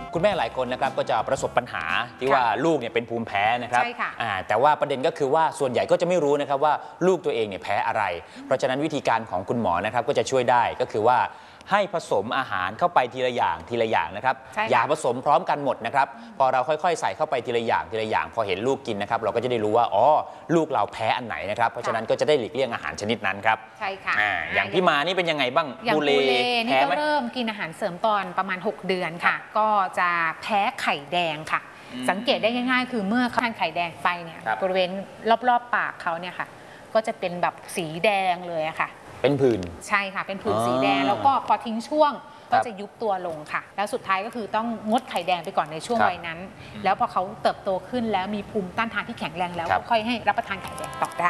คุณแม่หลายคนนะครับก็จะประสบปัญหาที่ว่าลูกเนี่ยเป็นภูมิแพ้นะครับใช่ค่ะแต่ว่าประเด็นก็คือว่าส่วนใหญ่ก็จะไม่รู้นะครับว่าลูกตัวเองเนี่ยแพ้อะไรเพราะฉะนั้นวิธีการของคุณหมอนะครับก็จะช่วยได้ก็คือว่าให้ผสมอาหารเข้าไปทีละอย่างนะครับอย่าผสมพร้อมกันหมดนะครับพอเราค่อยๆใส่เข้าไปทีละอย่างพอเห็นลูกกินนะครับเราก็จะได้รู้ว่าอ๋อลูกเราแพ้อันไหนนะครับเพราะฉะนั้นก็จะได้หลีกเลี่ยงอาหารชนิดนั้นครับใช่ค่ะอย่างที่มานี่เป็นยังไงบ้างบูเล่นี่ก็เริ่มกินอาหารเสริมตอนประมาณ6 เดือนค่ะก็จะแพ้ไข่แดงค่ะสังเกตได้ง่ายๆคือเมื่อเขาทานไข่แดงไปเนี่ยบริเวณรอบๆปากเขาเนี่ยค่ะก็จะเป็นแบบสีแดงเลยอะค่ะเป็นผื่นใช่ค่ะเป็นผื่นสีแดงแล้วก็พอทิ้งช่วงก็จะยุบตัวลงค่ะแล้วสุดท้ายก็คือต้องงดไข่แดงไปก่อนในช่วงวัยนั้นแล้วพอเขาเติบโตขึ้นแล้วมีภูมิต้านทานที่แข็งแรงแล้วก็ค่อยให้รับประทานไข่แดงต่อได้